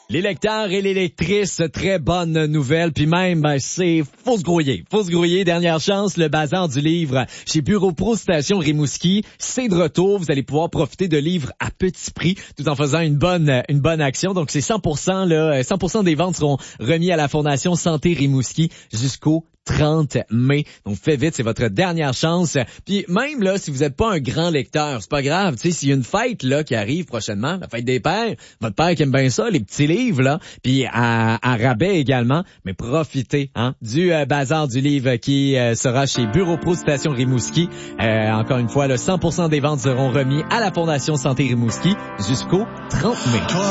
Les lecteurs et les lectrices, très bonne nouvelle. Puis même, c'est faut se grouiller. Faut se grouiller. Dernière chance, le bazar du livre chez Bureau Pro Station Rimouski. C'est de retour. Vous allez pouvoir profiter de livres à petit prix tout en faisant une bonne action. Donc, c'est 100%, là, 100% des ventes seront remis à la Fondation Santé Rimouski jusqu'au 30 mai. Donc, faites vite, c'est votre dernière chance. Puis même là, si vous n'êtes pas un grand lecteur, c'est pas grave. Tu sais, s'il y a une fête là qui arrive prochainement, la fête des pères, votre père qui aime bien ça, les petits livres là, puis à rabais également, mais profitez du bazar du livre qui sera chez Bureau Pro Station Rimouski. Encore une fois, là, 100% des ventes seront remis à la Fondation Santé Rimouski jusqu'au 30 mai.